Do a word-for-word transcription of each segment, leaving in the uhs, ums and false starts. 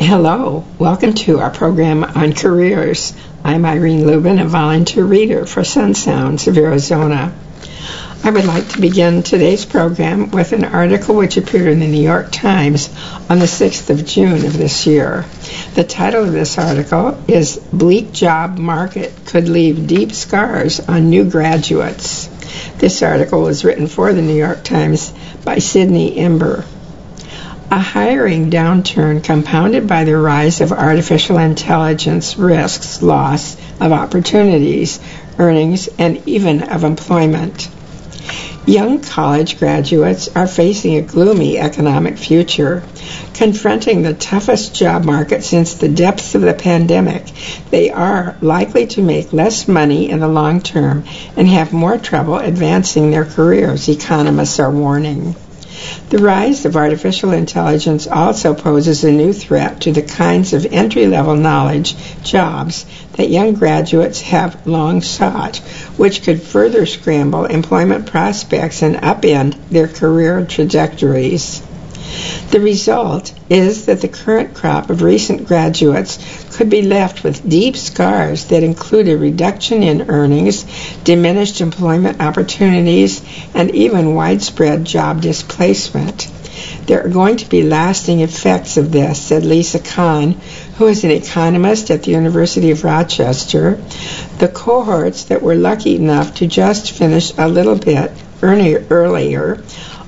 Hello, welcome to our program on careers. I'm Irene Lubin, a volunteer reader for Sun Sounds of Arizona. I would like to begin today's program with an article which appeared in the New York Times on the sixth of June of this year. The title of this article is Bleak Job Market Could Leave Deep Scars on New Graduates. This article was written for the New York Times by Sydney Imber. A hiring downturn compounded by the rise of artificial intelligence risks loss of opportunities, earnings, and even of employment. Young college graduates are facing a gloomy economic future. Confronting the toughest job market since the depths of the pandemic, they are likely to make less money in the long term and have more trouble advancing their careers, economists are warning. The rise of artificial intelligence also poses a new threat to the kinds of entry-level knowledge jobs that young graduates have long sought, which could further scramble employment prospects and upend their career trajectories. The result is that the current crop of recent graduates could be left with deep scars that include a reduction in earnings, diminished employment opportunities, and even widespread job displacement. There are going to be lasting effects of this, said Lisa Kahn, who is an economist at the University of Rochester. The cohorts that were lucky enough to just finish a little bit earlier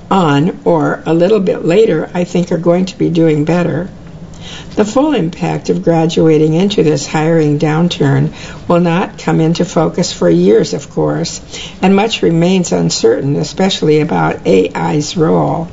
on or a little bit later, I think, are going to be doing better. The full impact of graduating into this hiring downturn will not come into focus for years, of course, and much remains uncertain, especially about A I's role.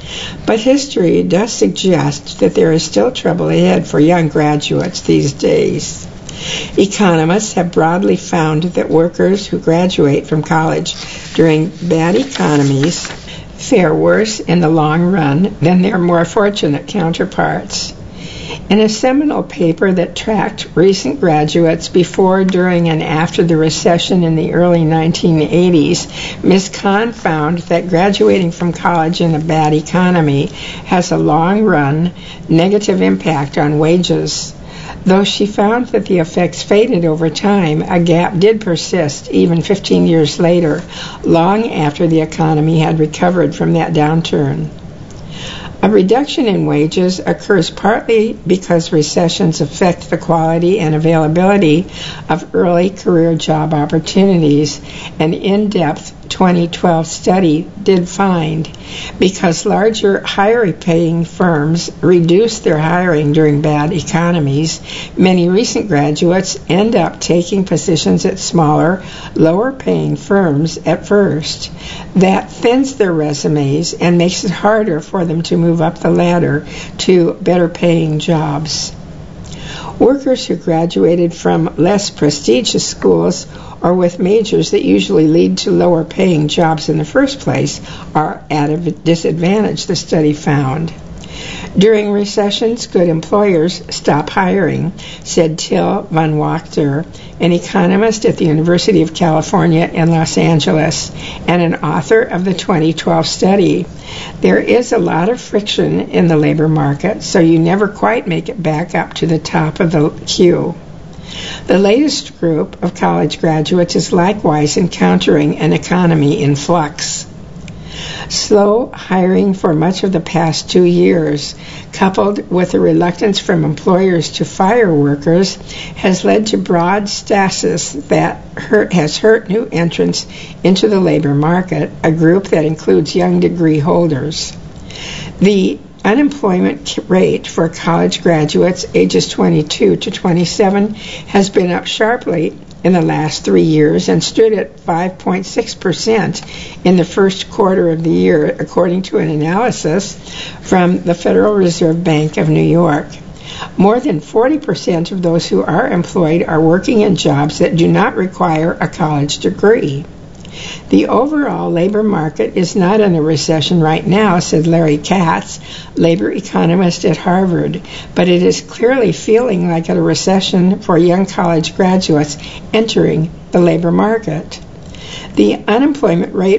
But history does suggest that there is still trouble ahead for young graduates these days. Economists have broadly found that workers who graduate from college during bad economies fare worse in the long run than their more fortunate counterparts. In a seminal paper that tracked recent graduates before, during, and after the recession in the early nineteen eighties, Miz Kahn found that graduating from college in a bad economy has a long-run negative impact on wages. Though she found that the effects faded over time, a gap did persist even fifteen years later, long after the economy had recovered from that downturn. A reduction in wages occurs partly because recessions affect the quality and availability of early career job opportunities. An in-depth twenty twelve study did find because larger, higher-paying firms reduce their hiring during bad economies, many recent graduates end up taking positions at smaller, lower-paying firms at first. That thins their resumes and makes it harder for them to move up the ladder to better-paying jobs. Workers who graduated from less prestigious schools or with majors that usually lead to lower paying jobs in the first place are at a disadvantage, the study found. During recessions, good employers stop hiring, said Till van Wachter, an economist at the University of California in Los Angeles and an author of the twenty twelve study. There is a lot of friction in the labor market, so you never quite make it back up to the top of the queue. The latest group of college graduates is likewise encountering an economy in flux. Slow hiring for much of the past two years, coupled with a reluctance from employers to fire workers, has led to broad stasis that hurt, has hurt new entrants into the labor market, a group that includes young degree holders. The unemployment rate for college graduates ages twenty-two to twenty-seven has been up sharply in the last three years and stood at five point six percent in the first quarter of the year, according to an analysis from the Federal Reserve Bank of New York. More than forty percent of those who are employed are working in jobs that do not require a college degree. The overall labor market is not in a recession right now, said Larry Katz, labor economist at Harvard, but it is clearly feeling like a recession for young college graduates entering the labor market. The unemployment rate